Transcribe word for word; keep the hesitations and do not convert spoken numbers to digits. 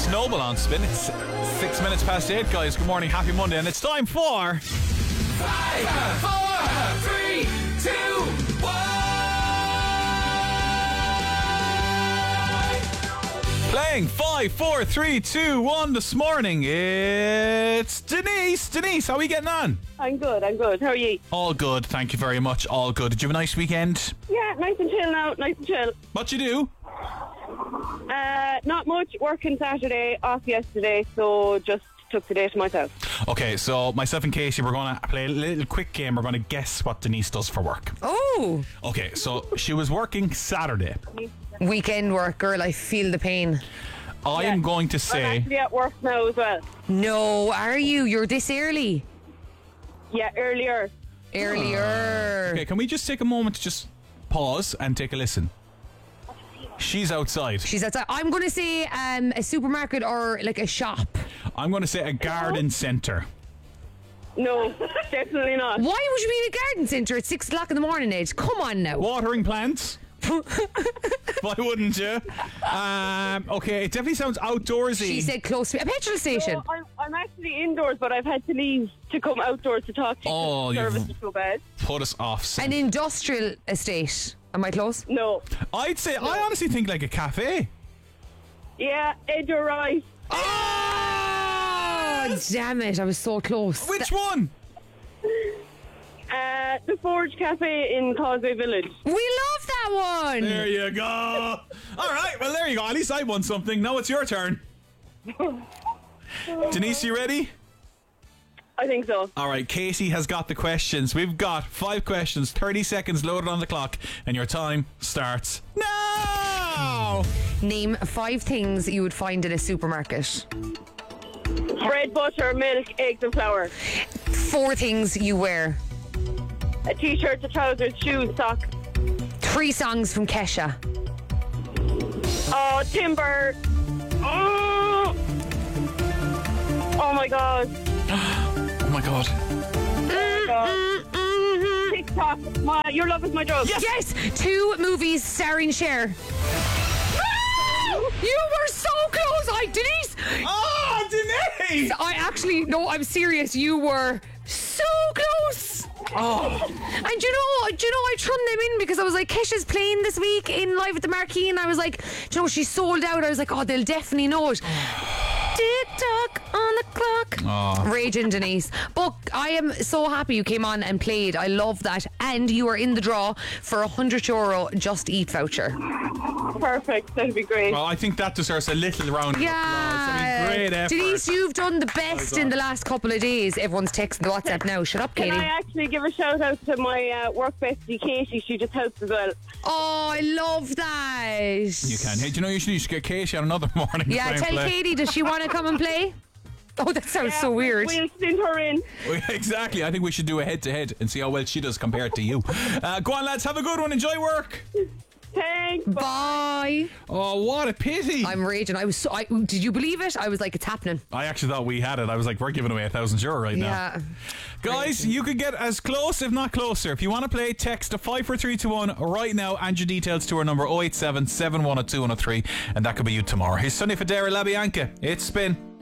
Noble on Spin. It's six minutes past eight, guys. Good morning, happy Monday, and it's time for... Five, four, three, two, one. Playing five, four, three, two, one this morning. It's Denise. Denise, how are we getting on? I'm good, I'm good. How are you? All good, thank you very much. All good. Did you have a nice weekend? Yeah, nice and chill now, nice and chill. What you do? Uh, not much, working Saturday, off yesterday, so just took the day to myself. Okay, so myself and Casey, we're going to play a little quick game. We're going to guess what Denise does for work. Oh! Okay, so she was working Saturday. Weekend work, girl, I feel the pain. I Yeah. am going to I'm say... actually at work now as well. No, are you? You're this early? Yeah, earlier. Earlier. Okay, can we just take a moment to just pause and take a listen? She's outside. She's outside. I'm going to say um, a supermarket or like a shop. I'm going to say a garden centre. No, definitely not. Why would you be in a garden centre at six o'clock in the morning, Ed? Come on now. Watering plants. Why wouldn't you? Um, okay, it definitely sounds outdoorsy. She said close to a petrol station. No, I'm, I'm actually indoors, but I've had to leave to come outdoors to talk to you. Oh, the you've- service is so bad. Put us off. Sam. An industrial estate. Am I close? No. I'd say, I honestly think like a cafe. Yeah, Ed, you're right. Oh, damn it. I was so close. Which one? Uh, the Forge Cafe in Causeway Village. We love that one. There you go. All right, well, there you go. At least I won something. Now it's your turn. Denise, you ready? I think so. All right, Casey has got the questions. We've got five questions, thirty seconds loaded on the clock, and your time starts now. Name five things you would find in a supermarket. Bread, butter, milk, eggs and flour. Four things you wear. A t-shirt, a trousers, shoes, socks. Three songs from Kesha. Oh, Timber. Oh, oh my god. Oh my god. Oh, TikTok. My, your love is my drug. Yes. yes! Two movies starring Cher. You were so close! I, Denise! Oh, Denise! I actually, no, I'm serious. You were so close. Oh. And you know, do you know, I turned them in because I was like, Kesha's playing this week in Live at the Marquee, and I was like, do you know, she's sold out. I was like, oh, they'll definitely know it. Tick tock on the clock. Oh. Raging, Denise. But I am so happy you came on and played. I love that. And you are in the draw for a hundred euro Just Eat voucher. Perfect. That'd be great. Well, I think that deserves a little round of applause. I mean, great effort. Denise, you've done the best in the last couple of days. Everyone's texting the WhatsApp now. Shut up, Can Katie. I actually give a shout out to my uh, work bestie Katie? She just helps as well. Oh, I love that. You can. Hey, do you know you should, you should get Casey on another morning? Yeah, to tell play. Katie, does she want to come and play? Oh, that sounds so weird. We'll send her in. Exactly. I think we should do a head-to-head and see how well she does compared to you. Uh, go on, lads. Have a good one. Enjoy work. Thanks. Bye. Oh, what a pity. I'm raging. I was so. I, did you believe it? I was like, it's happening. I actually thought we had it. I was like, we're giving away a thousand euro right now. Yeah. Guys, you could get as close, if not closer. If you want to play, text to five four three two one right now and your details to our number oh eight seven, seven one oh two one oh three, and that could be you tomorrow. Here's Sonny Federa, La Bianca. It's Spin.